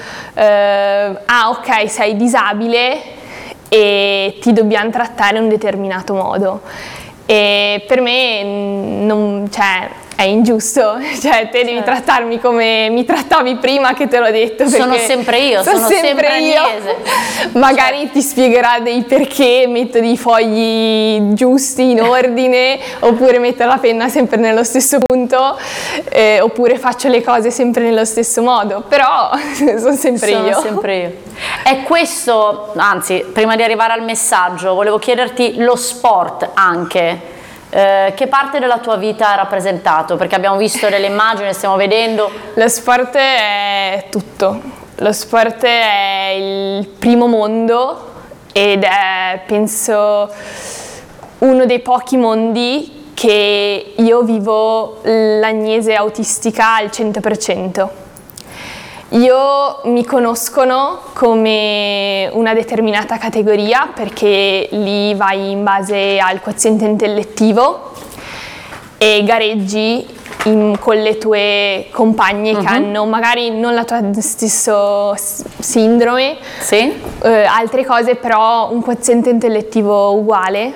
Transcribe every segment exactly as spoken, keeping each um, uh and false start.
eh, ah ok, sei disabile e ti dobbiamo trattare in un determinato modo. E per me non, cioè, è ingiusto, cioè te devi certo. trattarmi come mi trattavi prima, che te l'ho detto. Sono sempre io, sono, sono sempre, sempre io. Agnese. Magari certo. ti spiegherà dei perché, metto dei fogli giusti in ordine, oppure metto la penna sempre nello stesso punto, eh, oppure faccio le cose sempre nello stesso modo, però sono sempre sono io. Sono sempre io. È questo, anzi, prima di arrivare al messaggio, volevo chiederti lo sport anche. Eh, che parte della tua vita ha rappresentato? Perché abbiamo visto delle immagini, stiamo vedendo. Lo sport è tutto, lo sport è il primo mondo ed è, penso, uno dei pochi mondi che io vivo l'Agnese autistica al cento per cento. Io mi conoscono come una determinata categoria perché lì vai in base al quoziente intellettivo e gareggi in, con le tue compagne uh-huh. che hanno magari non la tua stessa sindrome, sì. eh, altre cose, però un quoziente intellettivo uguale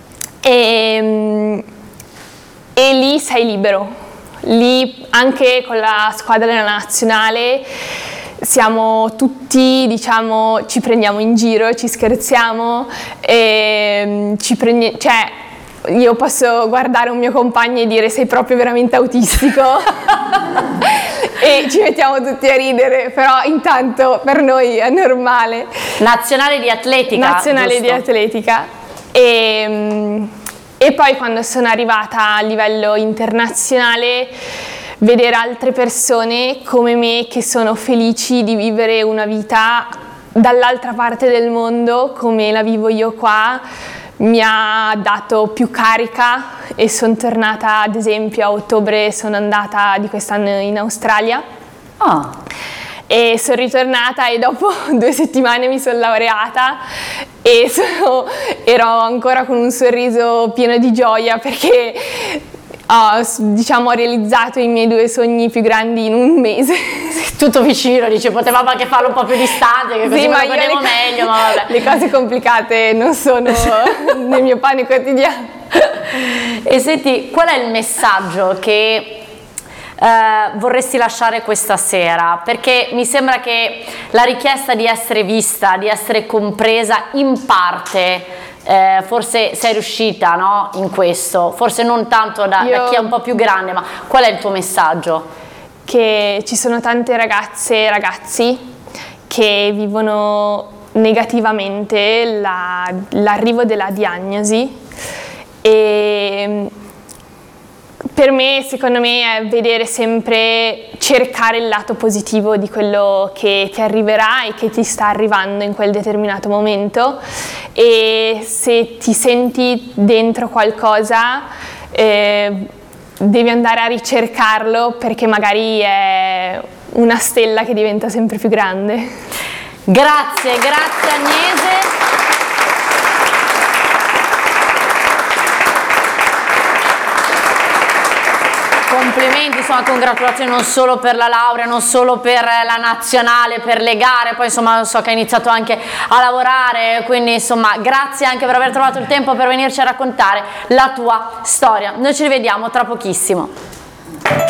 e, e lì sei libero. Lì anche con la squadra della nazionale siamo tutti, diciamo, ci prendiamo in giro, ci scherziamo, e ci prendi- cioè io posso guardare un mio compagno e dire sei proprio veramente autistico e ci mettiamo tutti a ridere, però intanto per noi è normale. Nazionale di atletica. Nazionale giusto? di atletica. E, E poi quando sono arrivata a livello internazionale, vedere altre persone come me che sono felici di vivere una vita dall'altra parte del mondo come la vivo io qua, mi ha dato più carica e sono tornata, ad esempio a ottobre sono andata di quest'anno in Australia. Oh. E sono ritornata e dopo due settimane mi sono laureata e sono, ero ancora con un sorriso pieno di gioia perché ho, diciamo, ho realizzato i miei due sogni più grandi in un mese. Tutto vicino, dice, potevamo anche farlo un po' più distante, che così sì, me lo vedevo meglio, ma vabbè. Le cose complicate non sono nel mio pane quotidiano. E senti, qual è il messaggio che Uh, vorresti lasciare questa sera? Perché mi sembra che la richiesta di essere vista, di essere compresa in parte, eh, forse sei riuscita, no? In questo, forse non tanto da, Io... da chi è un po' più grande, ma qual è il tuo messaggio? Che ci sono tante ragazze e ragazzi che vivono negativamente la, l'arrivo della diagnosi e per me, secondo me, è vedere sempre, cercare il lato positivo di quello che ti arriverà e che ti sta arrivando in quel determinato momento, e se ti senti dentro qualcosa eh, devi andare a ricercarlo, perché magari è una stella che diventa sempre più grande. Grazie, grazie Agnese. Complimenti, insomma, congratulazioni non solo per la laurea, non solo per la nazionale, per le gare, poi insomma so che hai iniziato anche a lavorare, quindi insomma grazie anche per aver trovato il tempo per venirci a raccontare la tua storia. Noi ci rivediamo tra pochissimo.